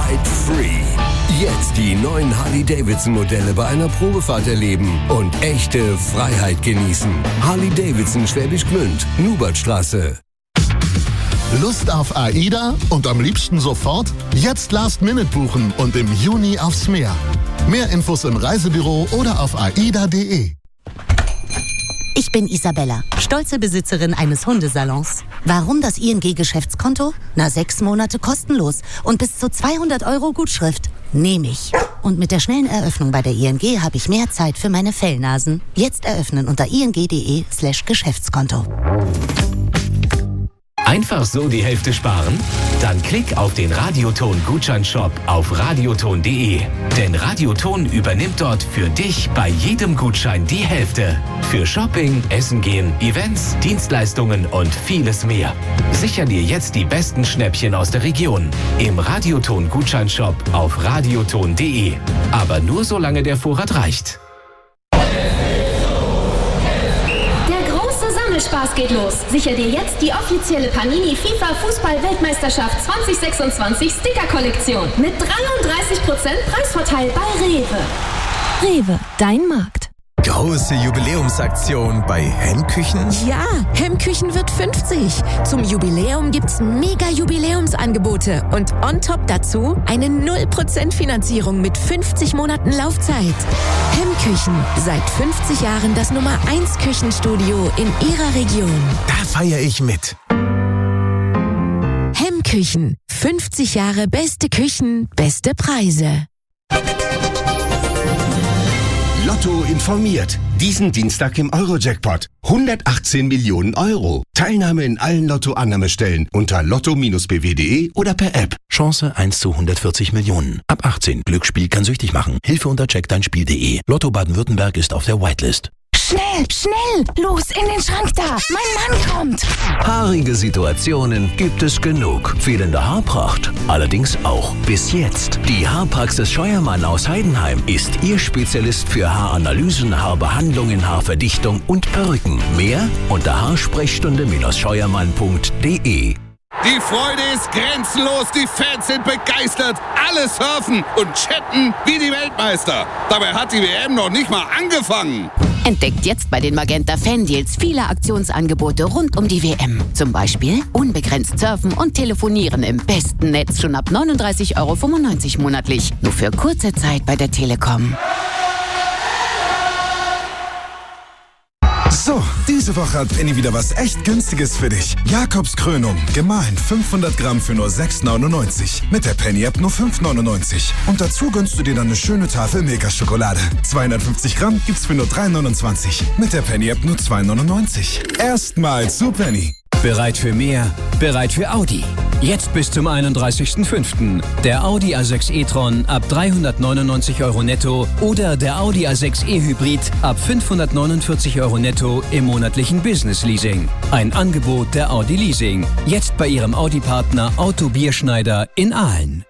Ride Free. Jetzt die neuen Harley-Davidson-Modelle bei einer Probefahrt erleben und echte Freiheit genießen. Harley-Davidson Schwäbisch Gmünd, Nubertstraße. Lust auf AIDA und am liebsten sofort? Jetzt Last Minute buchen und im Juni aufs Meer. Mehr Infos im Reisebüro oder auf aida.de. Ich bin Isabella, stolze Besitzerin eines Hundesalons. Warum das ING-Geschäftskonto? 6 Monate kostenlos und bis zu 200 € Gutschrift. Nehme ich. Und mit der schnellen Eröffnung bei der ING habe ich mehr Zeit für meine Fellnasen. Jetzt eröffnen unter ing.de/Geschäftskonto. Einfach so die Hälfte sparen? Dann klick auf den Radioton-Gutscheinshop auf radioton.de. Denn Radioton übernimmt dort für dich bei jedem Gutschein die Hälfte. Für Shopping, Essen gehen, Events, Dienstleistungen und vieles mehr. Sicher dir jetzt die besten Schnäppchen aus der Region. Im Radioton-Gutscheinshop auf radioton.de. Aber nur solange der Vorrat reicht. Spaß geht los. Sicher dir jetzt die offizielle Panini FIFA Fußball-Weltmeisterschaft 2026 Sticker-Kollektion mit 33% Preisvorteil bei Rewe. Rewe, dein Markt. Große Jubiläumsaktion bei Hemmküchen? Ja, Hemmküchen wird 50. Zum Jubiläum gibt's mega Jubiläumsangebote und on top dazu eine 0% Finanzierung mit 50 Monaten Laufzeit. Hemmküchen, seit 50 Jahren das Nummer 1 Küchenstudio in Ihrer Region. Da feiere ich mit. Hemmküchen, 50 Jahre beste Küchen, beste Preise. Lotto informiert. Diesen Dienstag im Euro-Jackpot. 118 Millionen €. Teilnahme in allen Lotto-Annahmestellen unter lotto-bw.de oder per App. Chance 1 zu 140 Millionen. Ab 18. Glücksspiel kann süchtig machen. Hilfe unter checkdeinspiel.de. Lotto Baden-Württemberg ist auf der Whitelist. Schnell, schnell! Los, in den Schrank da! Mein Mann kommt! Haarige Situationen gibt es genug. Fehlende Haarpracht allerdings auch. Bis jetzt. Die Haarpraxis Scheuermann aus Heidenheim ist Ihr Spezialist für Haaranalysen, Haarbehandlungen, Haarverdichtung und Perücken. Mehr unter haarsprechstunde-scheuermann.de. Die Freude ist grenzenlos, die Fans sind begeistert, alle surfen und chatten wie die Weltmeister. Dabei hat die WM noch nicht mal angefangen. Entdeckt jetzt bei den Magenta Fan-Deals viele Aktionsangebote rund um die WM. Zum Beispiel unbegrenzt surfen und telefonieren im besten Netz schon ab 39,95 € monatlich. Nur für kurze Zeit bei der Telekom. So, diese Woche hat Penny wieder was echt Günstiges für dich. Jakobskrönung, gemahlen 500 Gramm für nur 6,99. Mit der Penny-App nur 5,99. Und dazu gönnst du dir dann eine schöne Tafel Milka-Schokolade. 250 Gramm gibt's für nur 3,29. Mit der Penny-App nur 2,99. Erstmals zu Penny. Bereit für mehr, bereit für Audi. Jetzt bis zum 31.05. Der Audi A6 e-tron ab 399 € netto oder der Audi A6 e-Hybrid ab 549 € netto im monatlichen Business-Leasing. Ein Angebot der Audi Leasing. Jetzt bei Ihrem Audi-Partner Auto Bierschneider in Aalen.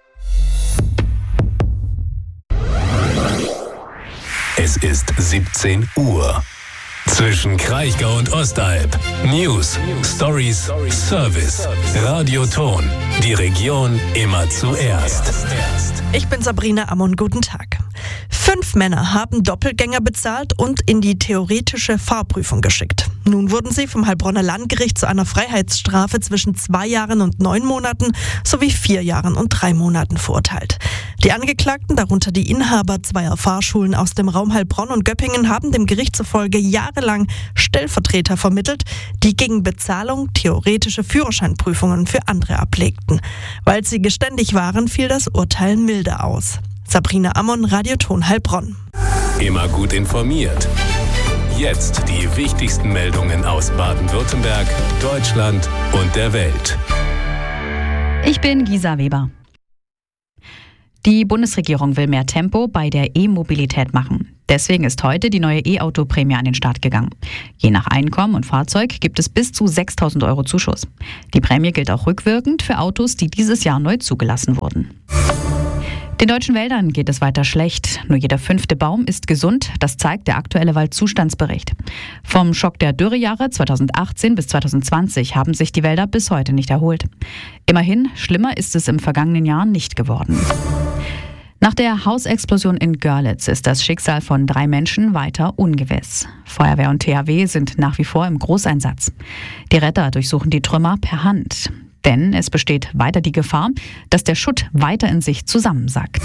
Es ist 17 Uhr. Zwischen Kraichgau und Ostalb. News, Stories, Service. Radioton. Die Region immer zuerst. Ich bin Sabrina Ammon, guten Tag. 5 Männer haben Doppelgänger bezahlt und in die theoretische Fahrprüfung geschickt. Nun wurden sie vom Heilbronner Landgericht zu einer Freiheitsstrafe zwischen 2 Jahren und 9 Monaten sowie 4 Jahren und 3 Monaten verurteilt. Die Angeklagten, darunter die Inhaber zweier Fahrschulen aus dem Raum Heilbronn und Göppingen, haben dem Gericht zufolge jahrelang Stellvertreter vermittelt, die gegen Bezahlung theoretische Führerscheinprüfungen für andere ablegten. Weil sie geständig waren, fiel das Urteil milde aus. Sabrina Ammon, Radioton Heilbronn. Immer gut informiert. Jetzt die wichtigsten Meldungen aus Baden-Württemberg, Deutschland und der Welt. Ich bin Gisa Weber. Die Bundesregierung will mehr Tempo bei der E-Mobilität machen. Deswegen ist heute die neue E-Auto-Prämie an den Start gegangen. Je nach Einkommen und Fahrzeug gibt es bis zu 6.000 € Zuschuss. Die Prämie gilt auch rückwirkend für Autos, die dieses Jahr neu zugelassen wurden. Den deutschen Wäldern geht es weiter schlecht. Nur jeder 5. Baum ist gesund. Das zeigt der aktuelle Waldzustandsbericht. Vom Schock der Dürrejahre 2018 bis 2020 haben sich die Wälder bis heute nicht erholt. Immerhin, schlimmer ist es im vergangenen Jahr nicht geworden. Nach der Hausexplosion in Görlitz ist das Schicksal von 3 Menschen weiter ungewiss. Feuerwehr und THW sind nach wie vor im Großeinsatz. Die Retter durchsuchen die Trümmer per Hand. Denn es besteht weiter die Gefahr, dass der Schutt weiter in sich zusammensackt.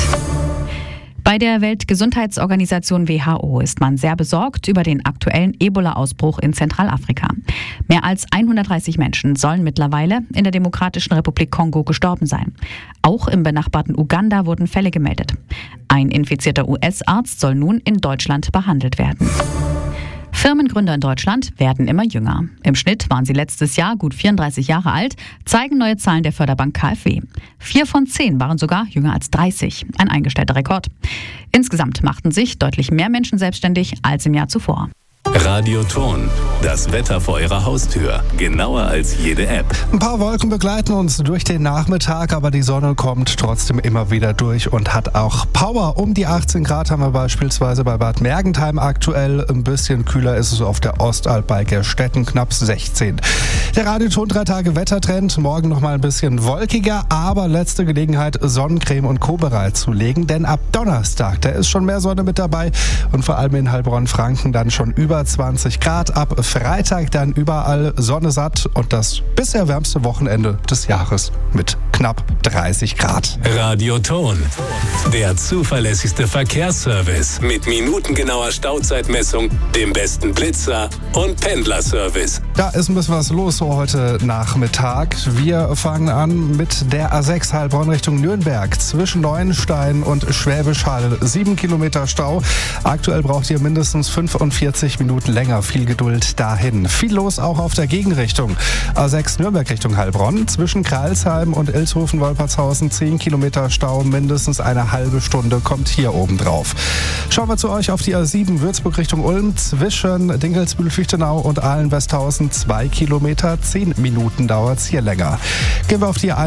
Bei der Weltgesundheitsorganisation WHO ist man sehr besorgt über den aktuellen Ebola-Ausbruch in Zentralafrika. Mehr als 130 Menschen sollen mittlerweile in der Demokratischen Republik Kongo gestorben sein. Auch im benachbarten Uganda wurden Fälle gemeldet. Ein infizierter US-Arzt soll nun in Deutschland behandelt werden. Firmengründer in Deutschland werden immer jünger. Im Schnitt waren sie letztes Jahr gut 34 Jahre alt, zeigen neue Zahlen der Förderbank KfW. 4 von 10 waren sogar jünger als 30, ein eingestellter Rekord. Insgesamt machten sich deutlich mehr Menschen selbstständig als im Jahr zuvor. Radioton, das Wetter vor Ihrer Haustür. Genauer als jede App. Ein paar Wolken begleiten uns durch den Nachmittag, aber die Sonne kommt trotzdem immer wieder durch und hat auch Power. Um die 18 Grad haben wir beispielsweise bei Bad Mergentheim aktuell. Ein bisschen kühler ist es auf der Ostalb bei Gerstetten, knapp 16. Der Radioton 3 Tage Wettertrend. Morgen noch mal ein bisschen wolkiger, aber letzte Gelegenheit, Sonnencreme und Co. bereitzulegen. Denn ab Donnerstag, da ist schon mehr Sonne mit dabei und vor allem in Heilbronn-Franken dann schon über 20 Grad. Ab Freitag dann überall Sonne satt und das bisher wärmste Wochenende des Jahres mit knapp 30 Grad. Radioton, der zuverlässigste Verkehrsservice mit minutengenauer Stauzeitmessung, dem besten Blitzer und Pendlerservice. Da ist ein bisschen was los so heute Nachmittag. Wir fangen an mit der A6 Heilbronn Richtung Nürnberg. Zwischen Neuenstein und Schwäbisch Hall 7 Kilometer Stau. Aktuell braucht ihr mindestens 45 Minuten länger. Viel Geduld dahin. Viel los auch auf der Gegenrichtung. A6 Nürnberg Richtung Heilbronn. Zwischen Kreilsheim und Ilshofen-Wolpertshausen 10 Kilometer Stau. Mindestens eine halbe Stunde kommt hier oben drauf. Schauen wir zu euch auf die A7 Würzburg Richtung Ulm. Zwischen Dinkelsbühl-Fichtenau und Ahlen-Westhausen 2 Kilometer. 10 Minuten dauert es hier länger. Gehen wir auf die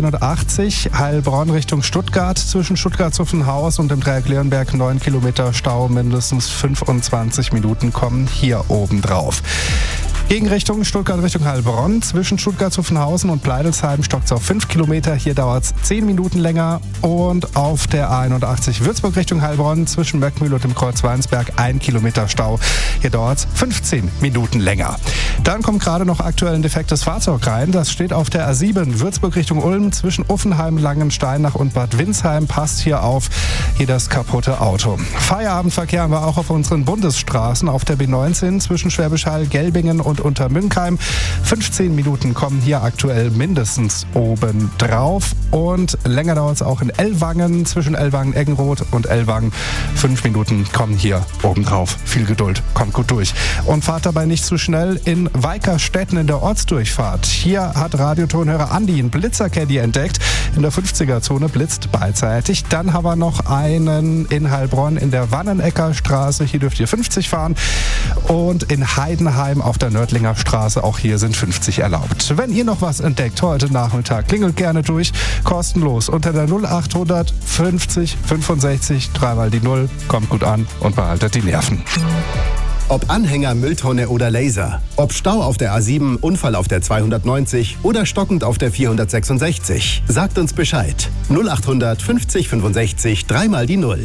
81 Heilbronn Richtung Stuttgart. Zwischen Stuttgart-Zuffenhaus und dem Dreieck Leonberg 9 Kilometer Stau. Mindestens 25 Minuten kommen hier oben drauf. Gegenrichtung Stuttgart Richtung Heilbronn. Zwischen Stuttgart-Zuffenhausen und Pleidelsheim stockt es auf 5 Kilometer. Hier dauert es 10 Minuten länger. Und auf der A81 Würzburg Richtung Heilbronn zwischen Möckmühl und dem Kreuz Weinsberg 1 Kilometer Stau. Hier dauert es 15 Minuten länger. Dann kommt gerade noch aktuell ein defektes Fahrzeug rein. Das steht auf der A7 Würzburg Richtung Ulm zwischen Uffenheim, Langensteinach und Bad Windsheim. Passt hier auf, hier das kaputte Auto. Feierabendverkehr haben wir auch auf unseren Bundesstraßen. Auf der B19 zwischen Schwäbisch Hall, Gelbingen und Untermünkheim. 15 Minuten kommen hier aktuell mindestens oben drauf. Und länger dauert es auch in Ellwangen, zwischen Ellwangen-Eggenroth und Ellwangen. 5 Minuten kommen hier oben drauf. Viel Geduld, kommt gut durch. Und fahrt dabei nicht zu schnell in Weikerstetten in der Ortsdurchfahrt. Hier hat Radiotonhörer Andi einen Blitzercaddy entdeckt. In der 50er-Zone blitzt beidseitig. Dann haben wir noch einen in Heilbronn in der Wannenecker Straße. Hier dürft ihr 50 fahren. Und in Heidenheim auf der Nördlinger Straße, auch hier sind 50 erlaubt. Wenn ihr noch was entdeckt heute Nachmittag, klingelt gerne durch. Kostenlos unter der 0800 50 65 3 die 0. Kommt gut an und behaltet die Nerven. Ob Anhänger, Mülltonne oder Laser. Ob Stau auf der A7, Unfall auf der 290 oder stockend auf der 466. Sagt uns Bescheid. 0800 50 65 3 die 0.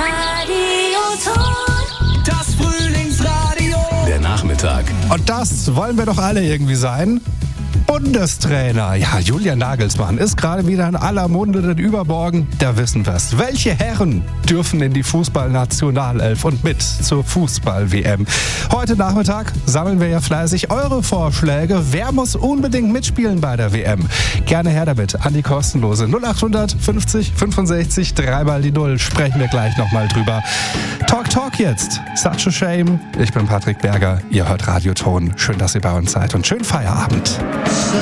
Radioton. Das Frühlingsradio. Der Nachmittag. Und das wollen wir doch alle irgendwie sein. Bundestrainer. Ja, Julian Nagelsmann ist gerade wieder in aller Munde, denn übermorgen, da wissen wir es. Welche Herren dürfen in die Fußballnationalelf und mit zur Fußball-WM? Heute Nachmittag sammeln wir ja fleißig eure Vorschläge. Wer muss unbedingt mitspielen bei der WM? Gerne her damit an die kostenlose 0800 50 65 3 die 0. Sprechen wir gleich nochmal drüber. Talk jetzt. Such a shame. Ich bin Patrick Berger. Ihr hört Radioton. Schön, dass ihr bei uns seid und schönen Feierabend.